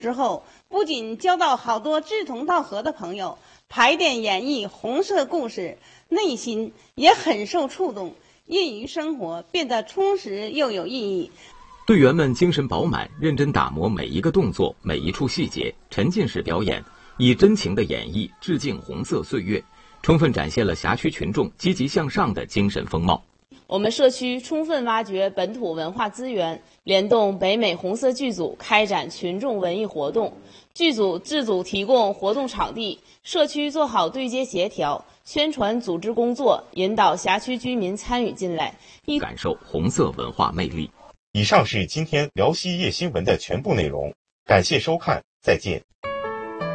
之后，不仅交到好多志同道合的朋友，排练演绎红色故事，内心也很受触动，业余生活变得充实又有意义。 队员们精神饱满，认真打磨每一个动作、每一处细节，沉浸式表演，以真情的演绎致敬红色岁月，充分展现了辖区群众积极向上的精神风貌。 我们社区充分挖掘本土文化资源，联动北美红色剧组开展群众文艺活动。剧组制组提供活动场地，社区做好对接协调、宣传组织工作，引导辖区居民参与进来， 感受红色文化魅力。 以上是今天辽西夜新闻的全部内容，感谢收看，再见。